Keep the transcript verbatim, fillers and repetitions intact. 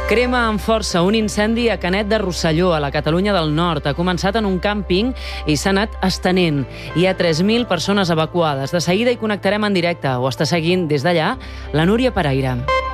Crema amb força un incendi a Canet de Rosselló, a la Catalunya del Nord. Ha començat en un càmping i s'ha anat estenent. Hi ha tres mil persones evacuades. De seguida hi connectarem en directe. Ho està seguint des d'allà la Núria Paraire.